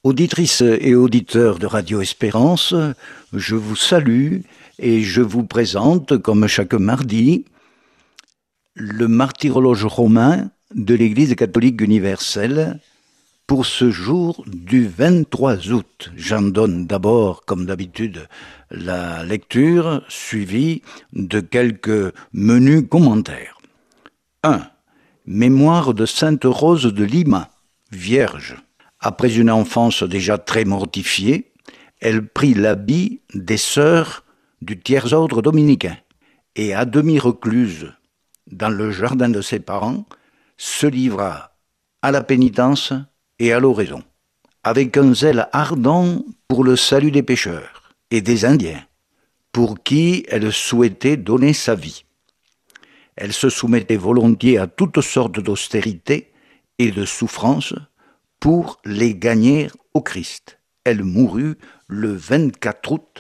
Auditrices et auditeurs de Radio Espérance, je vous salue et je vous présente, comme chaque mardi, le martyrologe romain de l'Église catholique universelle pour ce jour du 23 août. J'en donne d'abord, comme d'habitude, la lecture suivie de quelques menus commentaires. 1. Mémoire de Sainte Rose de Lima, Vierge. Après une enfance déjà très mortifiée, elle prit l'habit des sœurs du tiers-ordre dominicain et, à demi recluse dans le jardin de ses parents, se livra à la pénitence et à l'oraison, avec un zèle ardent pour le salut des pécheurs et des Indiens, pour qui elle souhaitait donner sa vie. Elle se soumettait volontiers à toutes sortes d'austérités et de souffrances pour les gagner au Christ. Elle mourut le 24 août